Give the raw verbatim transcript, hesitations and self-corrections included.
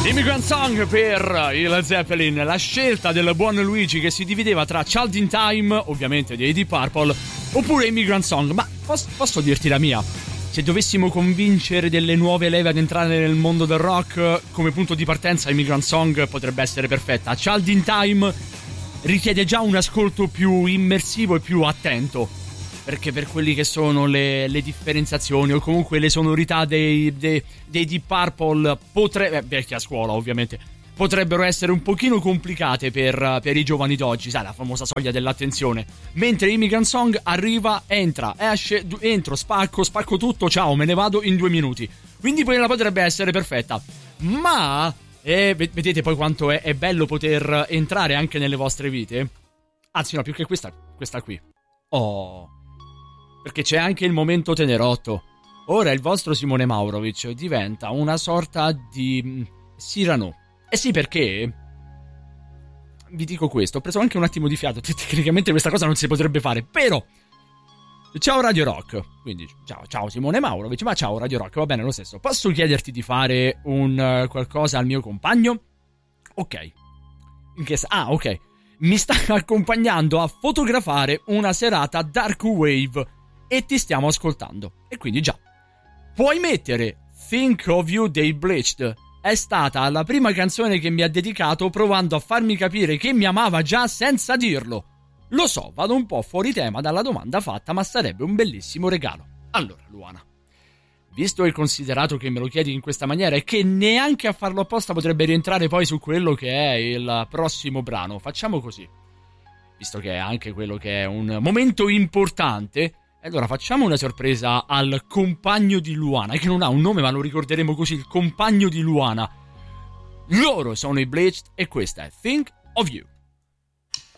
Immigrant Song per il Zeppelin, la scelta del buon Luigi che si divideva tra Child in Time, ovviamente dei Deep Purple, oppure Immigrant Song. Ma posso, posso dirti la mia? Se dovessimo convincere delle nuove leve ad entrare nel mondo del rock, come punto di partenza Immigrant Song potrebbe essere perfetta. Child in Time richiede già un ascolto più immersivo e più attento, perché per quelli che sono le, le differenziazioni o comunque le sonorità dei, dei, dei Deep Purple potrebbe, vecchia scuola ovviamente, potrebbero essere un pochino complicate per, per i giovani d'oggi, sai, la famosa soglia dell'attenzione. Mentre Immigrant Song arriva, entra, esce, entro, spacco, spacco tutto, ciao, me ne vado in due minuti. Quindi poi la potrebbe essere perfetta. Ma, eh, vedete poi quanto è, è bello poter entrare anche nelle vostre vite? Anzi no, più che questa, questa qui. Oh, perché c'è anche il momento Tenerotto. Ora il vostro Simone Maurovic diventa una sorta di Cyrano. Eh sì, perché vi dico questo, ho preso anche un attimo di fiato, tecnicamente questa cosa non si potrebbe fare, però ciao Radio Rock, quindi ciao, ciao Simone Maurovic, ma ciao Radio Rock, va bene lo stesso. Posso chiederti di fare un uh, qualcosa al mio compagno? Ok. In che, ah, ok. Mi sta accompagnando a fotografare una serata dark wave e ti stiamo ascoltando. E quindi già, puoi mettere Think of You dei Bleached. È stata la prima canzone che mi ha dedicato provando a farmi capire che mi amava già senza dirlo. Lo so, vado un po' fuori tema dalla domanda fatta, ma sarebbe un bellissimo regalo. Allora, Luana, visto e considerato che me lo chiedi in questa maniera e che neanche a farlo apposta potrebbe rientrare poi su quello che è il prossimo brano, facciamo così. Visto che è anche quello che è un momento importante, allora facciamo una sorpresa al compagno di Luana, che non ha un nome ma lo ricorderemo così, il compagno di Luana. Loro sono i Bleached e questa è Think of You.